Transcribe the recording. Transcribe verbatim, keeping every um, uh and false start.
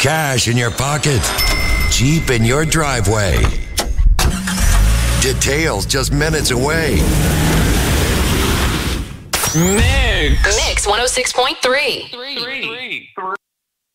Cash in your pocket. Jeep in your driveway. Details just minutes away. Mix. Mix one oh six point three. Three. Three.